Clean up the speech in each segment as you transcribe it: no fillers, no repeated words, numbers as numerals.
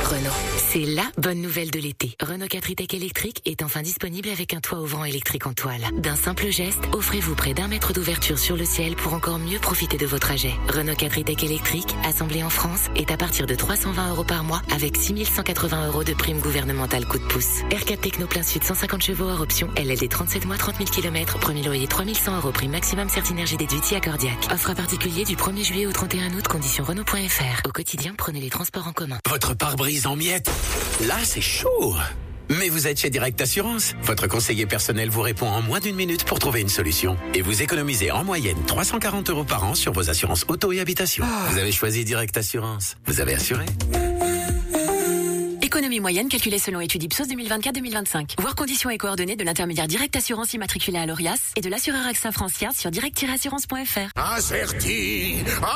Renault. C'est la bonne nouvelle de l'été. Renault 4 e-Tech électrique est enfin disponible avec un toit ouvrant électrique en toile. D'un simple geste, offrez-vous près d'1 mètre d'ouverture sur le ciel pour encore mieux profiter de vos trajets. Renault 4 e-Tech électrique, assemblé en France, est à partir de 320 € par mois avec 6 180 € de prime gouvernementale coup de pouce. R4 Techno plein sud 150 chevaux hors option, LLD 37 mois 30 000 km, premier loyer 3100 € prime maximum Certinergie déduit accordiaque. Offre à particulier du 1er juillet au 31 août, conditions Renault.fr. Au quotidien, prenez les transports en commun. Votre pare-brise en miettes. Là, c'est chaud. Mais vous êtes chez Direct Assurance. Votre conseiller personnel vous répond en moins d'1 minute pour trouver une solution. Et vous économisez en moyenne 340 € par an sur vos assurances auto et habitation. Vous avez choisi Direct Assurance. Vous avez assuré. Économie moyenne calculée selon étude Ipsos 2024-2025. Voir conditions et coordonnées de l'intermédiaire Direct Assurance immatriculé à l'ORIAS et de l'assureur AXA Francia sur direct-assurance.fr. Acerti.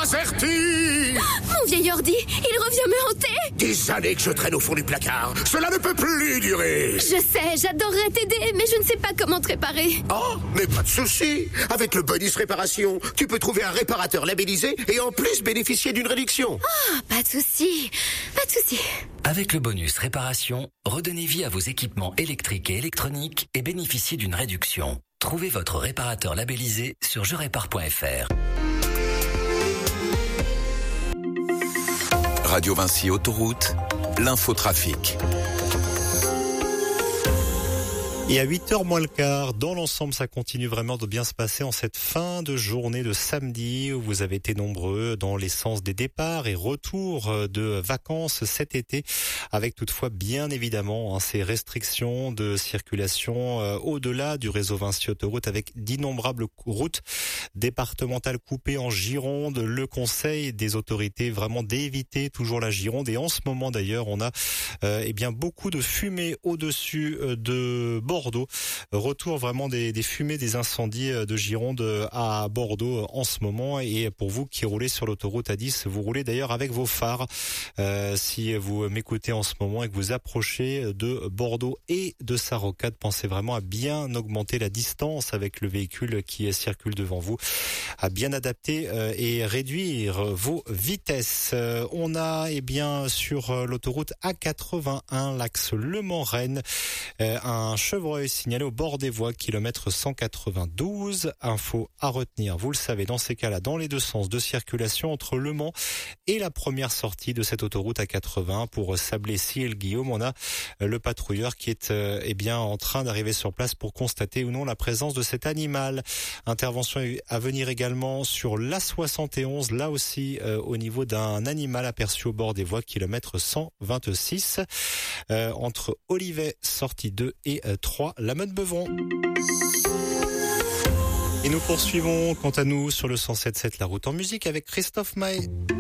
Mon vieil ordi, il revient me hanter. Des années que je traîne au fond du placard. Cela ne peut plus durer. Je sais, j'adorerais t'aider, mais je ne sais pas comment te réparer. Oh, mais pas de souci. Avec le bonus réparation, tu peux trouver un réparateur labellisé et en plus bénéficier d'une réduction. Ah, pas de souci. Avec le bonus réparation, redonnez vie à vos équipements électriques et électroniques et bénéficiez d'une réduction. Trouvez votre réparateur labellisé sur jerépare.fr. Radio Vinci Autoroute, l'infotrafic. Et à 8h moins le quart, dans l'ensemble, ça continue vraiment de bien se passer en cette fin de journée de samedi où vous avez été nombreux dans les sens des départs et retours de vacances cet été, avec toutefois bien évidemment ces restrictions de circulation au-delà du réseau Vinci Autoroute avec d'innombrables routes départementales coupées en Gironde. Le conseil des autorités vraiment d'éviter toujours la Gironde et en ce moment d'ailleurs on a beaucoup de fumée au-dessus de Bordeaux. Retour vraiment des fumées des incendies de Gironde à Bordeaux en ce moment. Et pour vous qui roulez sur l'autoroute A10, vous roulez d'ailleurs avec vos phares. Si vous m'écoutez en ce moment et que vous approchez de Bordeaux et de sa rocade, pensez vraiment à bien augmenter la distance avec le véhicule qui circule devant vous, à bien adapter et réduire vos vitesses. On a sur l'autoroute A81, l'axe Le Mans-Rennes, un chevreuil signalé au bord des voies, kilomètre 192. Info à retenir, vous le savez, dans ces cas-là, dans les deux sens de circulation entre Le Mans et la première sortie de cette autoroute A80 pour Sablé-Sy et le Guillaume, on a le patrouilleur qui est en train d'arriver sur place pour constater ou non la présence de cet animal. Intervention à venir également sur l'A71, là aussi au niveau d'un animal aperçu au bord des voies, kilomètre 126 entre Olivet, sortie 2 et 3, la Meute-Beuvron. Et nous poursuivons quant à nous sur le 107.7 La Route en musique avec Christophe Maé.